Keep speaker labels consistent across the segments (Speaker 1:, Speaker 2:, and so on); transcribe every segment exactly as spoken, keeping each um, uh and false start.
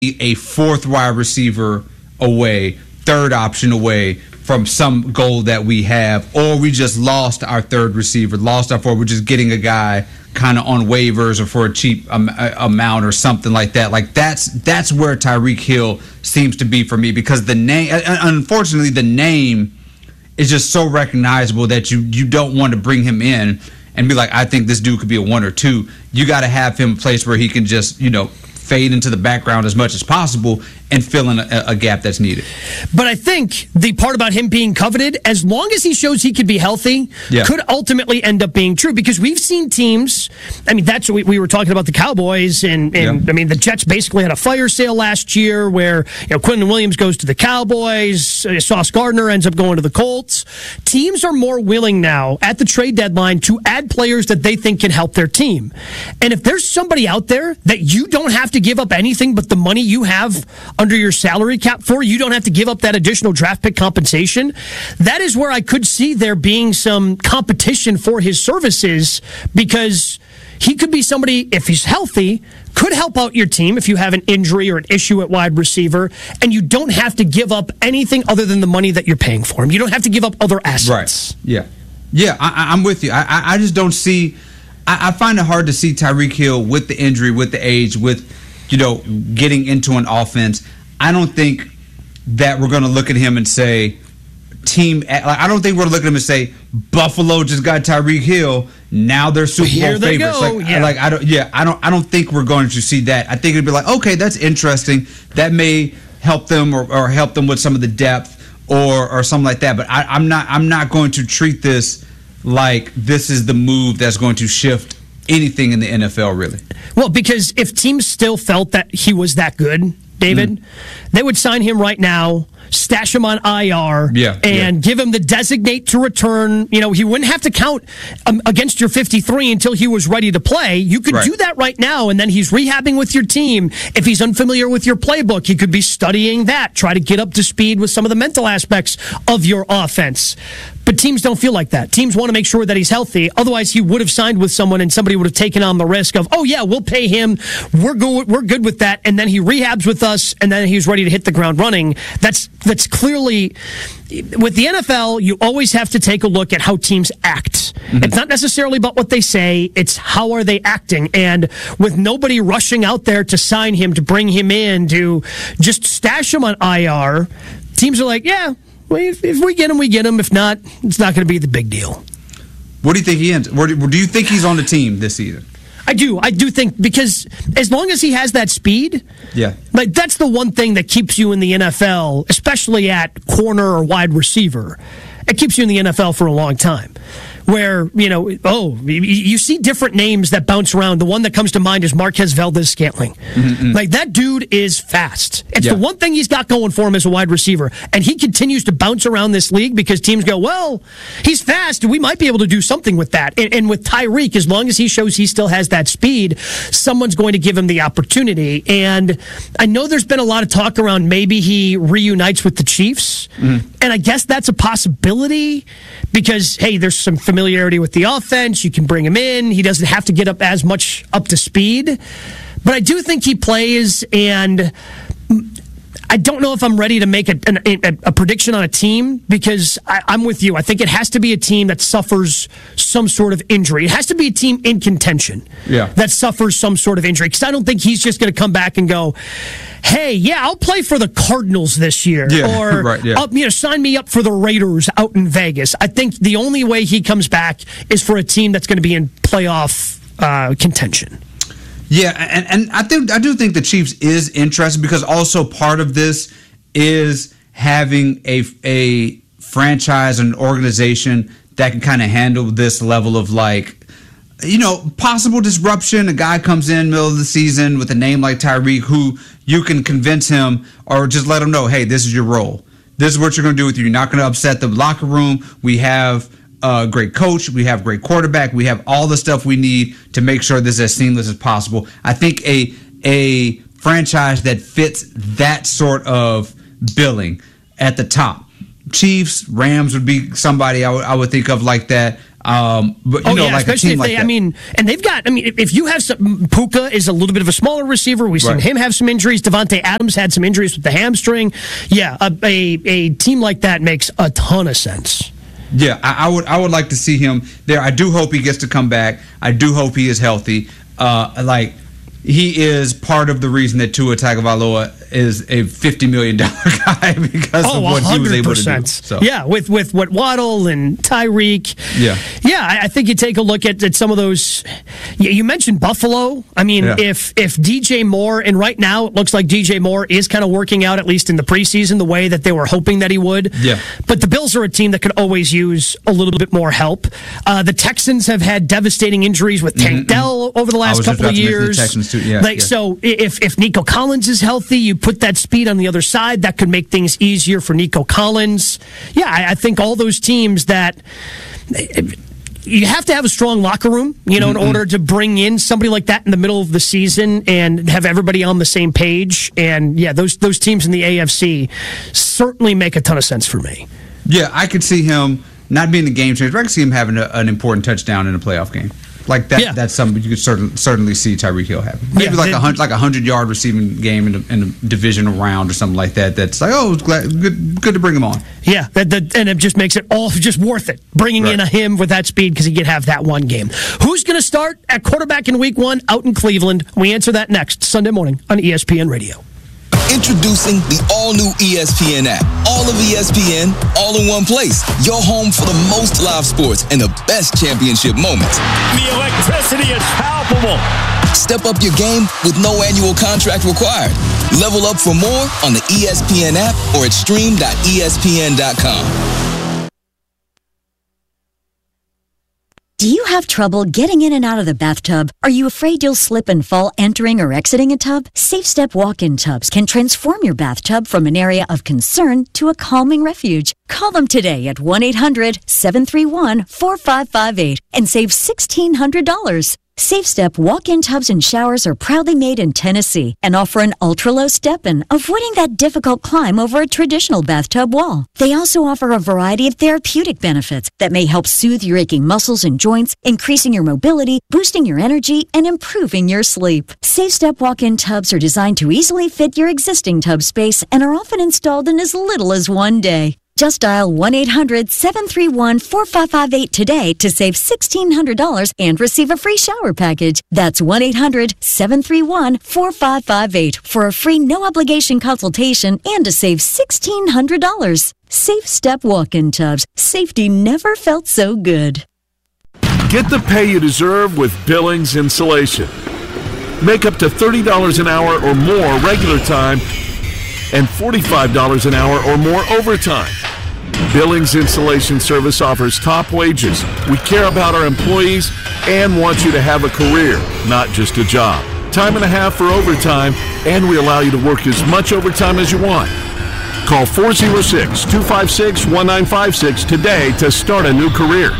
Speaker 1: a fourth wide receiver away, third option away from some goal that we have, or we just lost our third receiver, lost our fourth. We're just getting a guy kind of on waivers or for a cheap um, amount or something like that. Like that's that's where Tyreek Hill seems to be for me, because the name, unfortunately, the name is just so recognizable that you you don't want to bring him in and be like, I think this dude could be a one or two. You got to have him a place where he can just, you know, fade into the background as much as possible and fill in a, a gap that's needed.
Speaker 2: But I think the part about him being coveted, as long as he shows he could be healthy, yeah. could ultimately end up being true, because we've seen teams, I mean, that's what we, we were talking about the Cowboys, and, and yeah. I mean, the Jets basically had a fire sale last year where, you know, Quentin Williams goes to the Cowboys, Sauce Gardner ends up going to the Colts. Teams are more willing now at the trade deadline to add players that they think can help their team. And if there's somebody out there that you don't have to give up anything but the money you have under your salary cap for, you don't have to give up that additional draft pick compensation, that is where I could see there being some competition for his services, because he could be somebody, if he's healthy, could help out your team if you have an injury or an issue at wide receiver, and you don't have to give up anything other than the money that you're paying for him. You don't have to give up other assets.
Speaker 1: Right. Yeah. Yeah, I, I'm with you. I, I just don't see, I, I find it hard to see Tyreek Hill with the injury, with the age, with, you know, getting into an offense. I don't think that we're going to look at him and say, team, I don't think we're going to look at him and say, Buffalo just got Tyreek Hill, now they're Super Bowl favorites.
Speaker 2: Go.
Speaker 1: Like,
Speaker 2: yeah.
Speaker 1: like I don't, yeah, I don't, I don't think we're going to see that. I think it'd be like, okay, that's interesting. That may help them or, or help them with some of the depth or or something like that. But I, I'm not, I'm not going to treat this like this is the move that's going to shift anything in the N F L, really.
Speaker 2: Well, because if teams still felt that he was that good, David, mm. they would sign him right now, stash him on I R,
Speaker 1: yeah,
Speaker 2: and
Speaker 1: yeah.
Speaker 2: give him the designate to return. You know, he wouldn't have to count um, against your fifty-three until he was ready to play. You could right. do that right now, and then he's rehabbing with your team. If he's unfamiliar with your playbook, he could be studying that, try to get up to speed with some of the mental aspects of your offense. But teams don't feel like that. Teams want to make sure that he's healthy. Otherwise, he would have signed with someone and somebody would have taken on the risk of, oh, yeah, we'll pay him. We're good, we're good with that. And then he rehabs with us, and then he's ready to hit the ground running. That's that's clearly, with the N F L, you always have to take a look at how teams act. Mm-hmm. It's not necessarily about what they say. It's how are they acting. And with nobody rushing out there to sign him, to bring him in, to just stash him on I R, teams are like, yeah, If, if we get him, we get him. If not, it's not going to be the big deal.
Speaker 1: What do you think he ends? Where do, do you think he's on the team this season?
Speaker 2: I do. I do think, because as long as he has that speed,
Speaker 1: yeah,
Speaker 2: like that's the one thing that keeps you in the N F L, especially at corner or wide receiver. It keeps you in the N F L for a long time. Where, you know, oh, you see different names that bounce around. The one that comes to mind is Marquez Valdez-Scantling. Mm-hmm. Like, that dude is fast. It's yeah. the one thing he's got going for him as a wide receiver. And he continues to bounce around this league because teams go, well, he's fast. We might be able to do something with that. And, and with Tyreek, as long as he shows he still has that speed, someone's going to give him the opportunity. And I know there's been a lot of talk around maybe he reunites with the Chiefs. Mm-hmm. And I guess that's a possibility because, hey, there's some familiarity with the offense. You can bring him in. He doesn't have to get up as much up to speed. But I do think he plays, and I don't know if I'm ready to make a, a, a prediction on a team because I, I'm with you. I think it has to be a team that suffers some sort of injury. It has to be a team in contention
Speaker 1: yeah.
Speaker 2: that suffers some sort of injury, because I don't think he's just going to come back and go, hey, yeah, I'll play for the Cardinals this year.
Speaker 1: Yeah,
Speaker 2: or
Speaker 1: right, yeah.
Speaker 2: you know, sign me up for the Raiders out in Vegas. I think the only way he comes back is for a team that's going to be in playoff uh, contention.
Speaker 1: Yeah, and, and I think I do think the Chiefs is interested because also part of this is having a a franchise and organization that can kind of handle this level of, like, you know, possible disruption. A guy comes in middle of the season with a name like Tyreek, who you can convince him or just let him know, hey, this is your role. This is what you're going to do with you. You're not going to upset the locker room. We have a great coach. We have great quarterback. We have all the stuff we need to make sure this is as seamless as possible. I think a a franchise that fits that sort of billing at the top. Chiefs, Rams would be somebody I would, I would think of like that. Um, but you
Speaker 2: oh,
Speaker 1: know,
Speaker 2: yeah,
Speaker 1: like a
Speaker 2: especially
Speaker 1: team
Speaker 2: if
Speaker 1: like
Speaker 2: they,
Speaker 1: that.
Speaker 2: I mean, and they've got, I mean, if you have some, Puka is a little bit of a smaller receiver. We've seen
Speaker 1: Right.
Speaker 2: him have some injuries. Devontae Adams had some injuries with the hamstring. Yeah, a, a, a team like that makes a ton of sense.
Speaker 1: Yeah, I, I would I would like to see him there. I do hope he gets to come back. I do hope he is healthy. Uh, like, he is part of the reason that Tua Tagovailoa is a fifty million dollars guy because
Speaker 2: Oh,
Speaker 1: of what he was able to do. So.
Speaker 2: Yeah, with, with what Waddle and Tyreek.
Speaker 1: Yeah.
Speaker 2: Yeah, I, I think you take a look at, at some of those. You, you mentioned Buffalo. I mean,
Speaker 1: Yeah.
Speaker 2: if if D J Moore, and right now it looks like D J Moore is kind of working out, at least in the preseason, the way that they were hoping that he would.
Speaker 1: Yeah.
Speaker 2: But the Bills are a team that could always use a little bit more help. Uh, the Texans have had devastating injuries with Tank
Speaker 1: Mm-hmm.
Speaker 2: Dell over the
Speaker 1: I
Speaker 2: last
Speaker 1: was just
Speaker 2: couple
Speaker 1: about
Speaker 2: of
Speaker 1: to mention the
Speaker 2: years.
Speaker 1: Texans too. Yeah,
Speaker 2: like
Speaker 1: yeah.
Speaker 2: so, if if Nico Collins is healthy, you put that speed on the other side. That could make things easier for Nico Collins. Yeah, I, I think all those teams that. You have to have a strong locker room, you know, in
Speaker 1: Mm-hmm.
Speaker 2: order to bring in somebody like that in the middle of the season and have everybody on the same page. And yeah, those those teams in the A F C certainly make a ton of sense for me.
Speaker 1: Yeah, I could see him not being the game changer. I could see him having a, an important touchdown in a playoff game. Like that.
Speaker 2: Yeah.
Speaker 1: That's something you could certainly certainly see Tyreek Hill having. Maybe
Speaker 2: Yeah,
Speaker 1: like
Speaker 2: they-
Speaker 1: a hundred like a hundred yard receiving game in a, in a divisional round or something like that. That's like, oh, it's glad, good good to bring him on.
Speaker 2: Yeah, that, that, and it just makes it all just worth it, bringing
Speaker 1: Right.
Speaker 2: in a him with that speed because he could have that one game. Who's going to start at quarterback in week one out in Cleveland? We answer that next Sunday morning on E S P N Radio.
Speaker 3: Introducing the all-new E S P N app. All of E S P N, all in one place. Your home for the most live sports and the best championship moments.
Speaker 4: The electricity is palpable.
Speaker 3: Step up your game with no annual contract required. Level up for more on the E S P N app or at stream dot E S P N dot com.
Speaker 5: Do you have trouble getting in and out of the bathtub? Are you afraid you'll slip and fall entering or exiting a tub? SafeStep walk-in tubs can transform your bathtub from an area of concern to a calming refuge. Call them today at one eight hundred seven three one four five five eight and save sixteen hundred dollars. SafeStep walk-in tubs and showers are proudly made in Tennessee and offer an ultra-low step-in, avoiding that difficult climb over a traditional bathtub wall. They also offer a variety of therapeutic benefits that may help soothe your aching muscles and joints, increasing your mobility, boosting your energy, and improving your sleep. SafeStep walk-in tubs are designed to easily fit your existing tub space and are often installed in as little as one day. Just dial one eight hundred seven three one four five five eight today to save sixteen hundred dollars and receive a free shower package. That's one eight hundred seven three one four five five eight for a free no-obligation consultation and to save sixteen hundred dollars. Safe Step walk-in tubs. Safety never felt so good.
Speaker 6: Get the pay you deserve with Billings Insulation. Make up to thirty dollars an hour or more regular time and forty-five dollars an hour or more overtime. Billings Insulation Service offers top wages. We care about our employees and want you to have a career, not just a job. Time and a half for overtime, and we allow you to work as much overtime as you want. Call four oh six, two five six, one nine five six today to start a new career.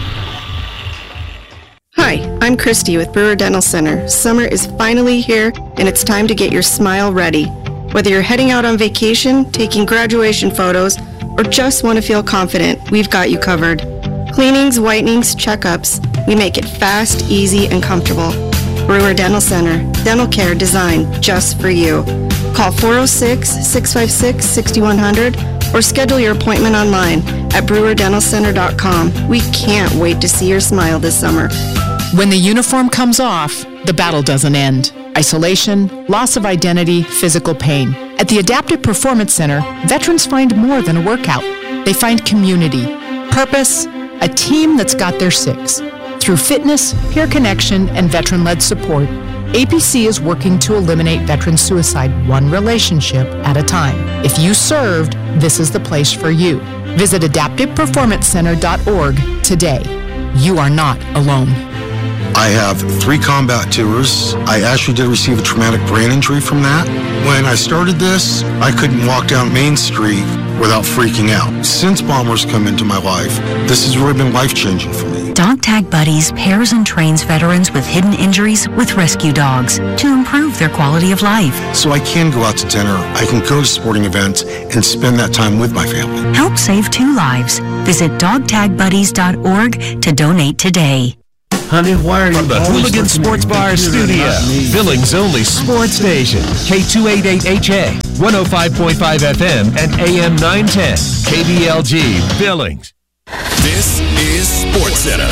Speaker 7: Hi, I'm Christy with Brewer Dental Center. Summer is finally here, and it's time to get your smile ready. Whether you're heading out on vacation, taking graduation photos, or just want to feel confident, we've got you covered. Cleanings, whitenings, checkups, we make it fast, easy, and comfortable. Brewer Dental Center, dental care designed just for you. Call four oh six, six five six, six one zero zero or schedule your appointment online at brewer dental center dot com. We can't wait to see your smile this summer.
Speaker 8: When the uniform comes off, the battle doesn't end. Isolation, loss of identity, physical pain. At the Adaptive Performance Center, veterans find more than a workout. They find community, purpose, a team that's got their six. Through fitness, peer connection, and veteran-led support, A P C is working to eliminate veteran suicide one relationship at a time. If you served, this is the place for you. Visit adaptive performance center dot org today. You are not alone.
Speaker 9: I have three combat tours. I actually did receive a traumatic brain injury from that. When I started this, I couldn't walk down Main Street without freaking out. Since Bombers come into my life, this has really been life-changing for me.
Speaker 10: Dog Tag Buddies pairs and trains veterans with hidden injuries with rescue dogs to improve their quality of life.
Speaker 9: So I can go out to dinner, I can go to sporting events, and spend that time with my family.
Speaker 10: Help save two lives. Visit dog tag buddies dot org to donate today.
Speaker 11: Honey, why are you
Speaker 12: From the Hooligan Sports Bar studio, Billings only sports station, K two eighty-eight H A, one oh five point five F M and A M nine ten, K B L G, Billings.
Speaker 13: This is SportsCenter.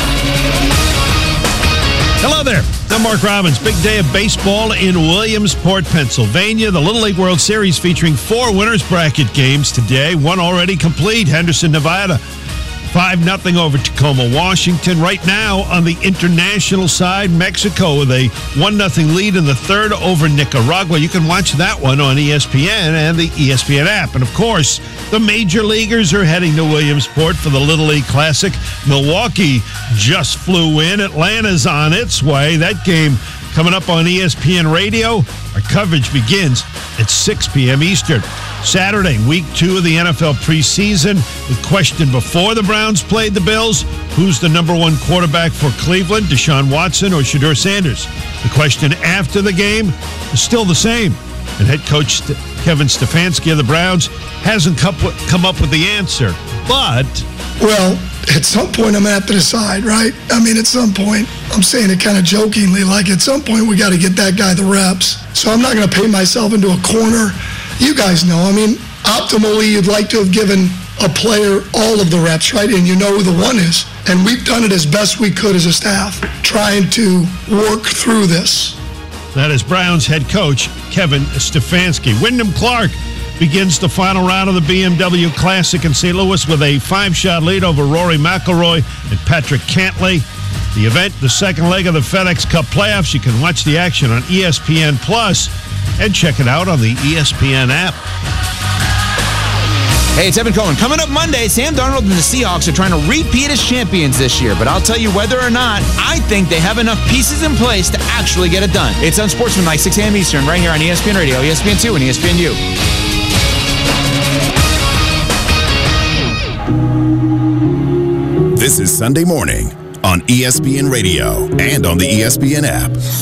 Speaker 14: Hello there. I'm Mark Robbins. Big day of baseball in Williamsport, Pennsylvania. The Little League World Series featuring four winners bracket games today. One already complete. Henderson, Nevada. five nothing over Tacoma, Washington. Right now on the international side, Mexico with a one nothing lead in the third over Nicaragua. You can watch that one on E S P N and the E S P N app. And, of course, the major leaguers are heading to Williamsport for the Little League Classic. Milwaukee just flew in. Atlanta's on its way. That game coming up on E S P N Radio. Our coverage begins at six p.m. Eastern. Saturday, week two of the N F L preseason. The question before the Browns played the Bills, who's the number one quarterback for Cleveland, Deshaun Watson or Shedeur Sanders? The question after the game is still the same. And head coach Kevin Stefanski of the Browns hasn't come up with the answer. But...
Speaker 15: Well, at some point I'm going to have to decide, right? I mean, at some point, I'm saying it kind of jokingly, like at some point we got to get that guy the reps. So I'm not going to paint myself into a corner. You guys know, I mean, optimally, you'd like to have given a player all of the reps, right? And you know who the one is. And we've done it as best we could as a staff, trying to work through this.
Speaker 14: That is Browns head coach Kevin Stefanski. Wyndham Clark begins the final round of the B M W Classic in Saint Louis with a five-shot lead over Rory McIlroy and Patrick Cantlay. The event, the second leg of the FedEx Cup playoffs. You can watch the action on E S P N Plus and check it out on the E S P N app.
Speaker 16: Hey, it's Evan Cohen. Coming up Monday, Sam Darnold and the Seahawks are trying to repeat as champions this year. But I'll tell you whether or not, I think they have enough pieces in place to actually get it done. It's Unsportsmanlike, six a.m. Eastern, right here on E S P N Radio, E S P N two, and E S P N U.
Speaker 13: This is Sunday Morning on E S P N Radio and on the E S P N app.